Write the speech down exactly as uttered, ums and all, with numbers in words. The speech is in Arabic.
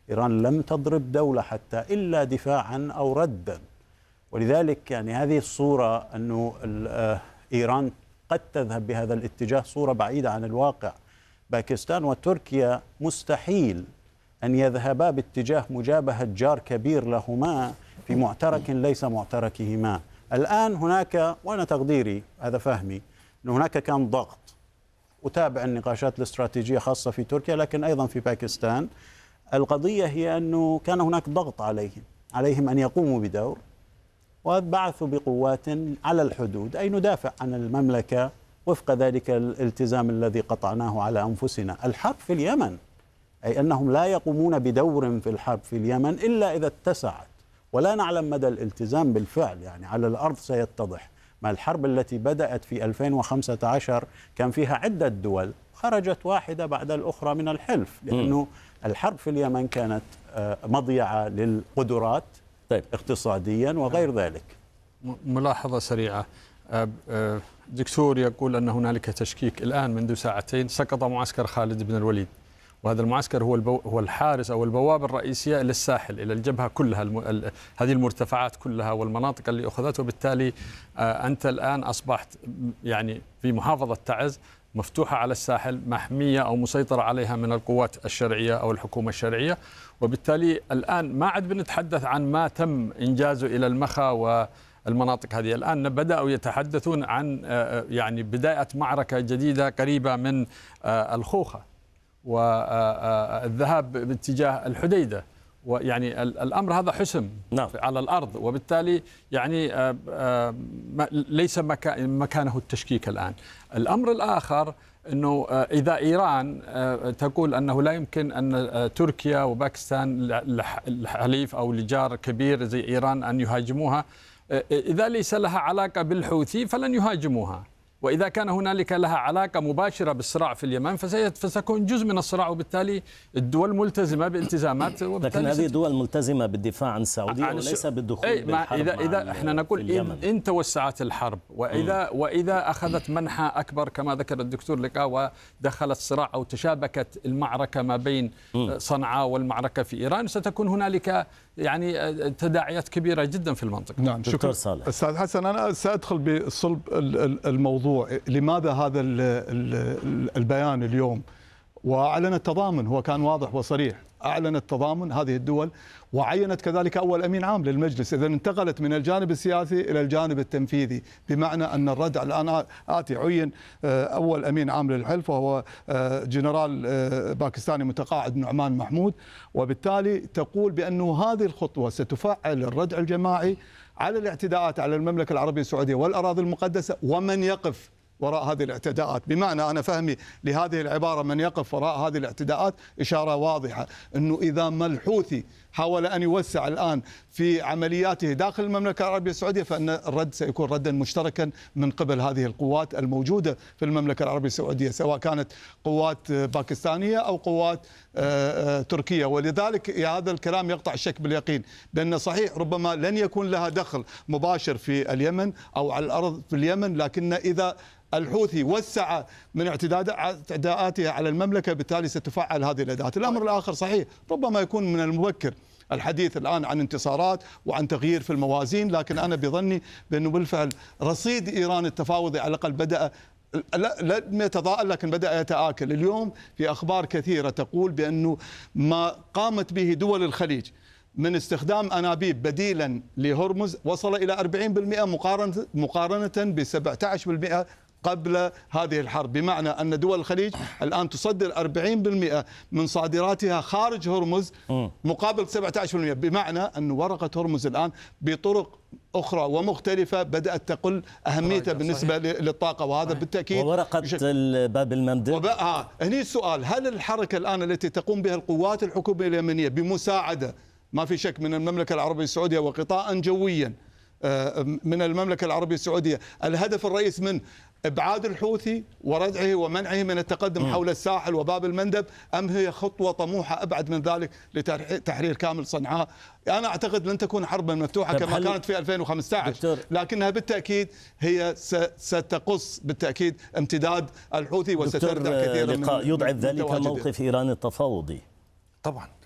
إيران لم تضرب دولة حتى إلا دفاعا أو ردا. ولذلك يعني هذه الصورة أنه إيران قد تذهب بهذا الاتجاه صورة بعيدة عن الواقع. باكستان وتركيا مستحيل أن يذهبا باتجاه مجابهة جار كبير لهما في معترك ليس معتركهما. الآن هناك، وأنا تقديري هذا فهمي، أن هناك كان ضغط، أتابع النقاشات الاستراتيجية خاصة في تركيا لكن أيضا في باكستان. القضية هي أنه كان هناك ضغط عليهم عليهم أن يقوموا بدور، وبعثوا بقوات على الحدود أي ندافع عن المملكة وفق ذلك الالتزام الذي قطعناه على أنفسنا. الحرب في اليمن، أي أنهم لا يقومون بدور في الحرب في اليمن إلا إذا اتسعت، ولا نعلم مدى الالتزام بالفعل، يعني على الأرض سيتضح. ما الحرب التي بدأت في ألفين وخمسة عشر كان فيها عدة دول، خرجت واحدة بعد الأخرى من الحلف، لأنه الحرب في اليمن كانت مضيعة للقدرات طيب. اقتصاديا وغير ذلك. ملاحظة سريعة، دكتور يقول أن هنالك تشكيك. الآن منذ ساعتين سقط معسكر خالد بن الوليد، وهذا المعسكر هو البو هو الحارس أو البوابة الرئيسية إلى الساحل، إلى الجبهة كلها، الم... ال... هذه المرتفعات كلها والمناطق اللي أخذتها. وبالتالي آه أنت الآن أصبحت يعني في محافظة تعز مفتوحة على الساحل، محمية أو مسيطرة عليها من القوات الشرعية أو الحكومة الشرعية. وبالتالي الآن ما عاد بنتحدث عن ما تم إنجازه إلى المخا والمناطق هذه. الآن بدأوا يتحدثون عن آه يعني بداية معركة جديدة قريبة من آه الخوخة والذهاب باتجاه الحديدة، ويعني الأمر هذا حسم نعم. على الأرض، وبالتالي يعني ليس مكانه التشكيك الآن. الأمر الآخر أنه إذا إيران تقول أنه لا يمكن أن تركيا وباكستان الحليف أو لجار كبير زي إيران أن يهاجموها، إذا ليس لها علاقة بالحوثي فلن يهاجموها، وإذا كان هنالك لها علاقة مباشرة بالصراع في اليمن فستكون جزء من الصراع، وبالتالي الدول ملتزمة بالتزامات. لكن هذه الدول ملتزمة بالدفاع عن السعودية عن وليس بالدخول أي بالحرب. إذا إذا احنا نقول إن, إن توسعت الحرب، وإذا م. وإذا أخذت منحى أكبر كما ذكر الدكتور لقاء، ودخلت صراع أو تشابكت المعركة ما بين م. صنعاء والمعركة في إيران، ستكون هنالك يعني تداعيات كبيرة جدا في المنطقة. نعم شكرا صالح. أستاذ حسن، أنا سأدخل بصلب الموضوع. لماذا هذا البيان اليوم؟ وأعلن التضامن، هو كان واضح وصريح، أعلن التضامن هذه الدول، وعينت كذلك أول أمين عام للمجلس. إذا انتقلت من الجانب السياسي إلى الجانب التنفيذي، بمعنى أن الردع الآن آتي. عين أول أمين عام للحلف وهو جنرال باكستاني متقاعد نعمان محمود، وبالتالي تقول بأنه هذه الخطوة ستفعل الردع الجماعي على الاعتداءات على المملكة العربية السعودية والأراضي المقدسة ومن يقف وراء هذه الاعتداءات. بمعنى أنا فهمي لهذه العبارة من يقف وراء هذه الاعتداءات إشارة واضحة أنه إذا ما الحوثي حاول أن يوسع الآن في عملياته داخل المملكة العربية السعودية فإن الرد سيكون ردا مشتركا من قبل هذه القوات الموجودة في المملكة العربية السعودية، سواء كانت قوات باكستانية أو قوات تركيا. ولذلك هذا الكلام يقطع الشك باليقين بأن صحيح ربما لن يكون لها دخل مباشر في اليمن أو على الأرض في اليمن، لكن إذا الحوثي وسع من اعتداءاتها على المملكة بالتالي ستفعل هذه الأداة. الأمر الآخر صحيح ربما يكون من المبكر الحديث الآن عن انتصارات وعن تغيير في الموازين، لكن أنا بظني بأنه بالفعل رصيد إيران التفاوضي على الأقل بدأ لا لم يتضاءل لكن بدأ يتآكل. اليوم في أخبار كثيرة تقول بأنه ما قامت به دول الخليج من استخدام أنابيب بديلا لهرمز وصل إلى أربعين بالمئة مقارنة مقارنة ب سبعة عشر بالمئة قبل هذه الحرب، بمعنى أن دول الخليج الآن تصدر أربعين بالمئة من صادراتها خارج هرمز مقابل سبعة عشر بالمئة، بمعنى أن ورقة هرمز الآن بطرق أخرى ومختلفة بدأت تقل أهميتها بالنسبة صحيح. للطاقة، وهذا بالتأكيد وورقة باب المندب. آه هني السؤال، هل الحركة الآن التي تقوم بها القوات الحكومية اليمنية بمساعدة ما في شك من المملكة العربية السعودية وقطاعا جويا من المملكة العربية السعودية، الهدف الرئيس من إبعاد الحوثي وردعه ومنعه من التقدم حول الساحل وباب المندب، أم هي خطوة طموحة أبعد من ذلك لتحرير كامل صنعاء؟ أنا أعتقد لن تكون حربا مفتوحة كما كانت في ألفين وخمسة عشر، لكنها بالتأكيد هي ستقص بالتأكيد امتداد الحوثي وستردع كثيرا من يضعف ذلك موقف إيران التفاوضي. طبعا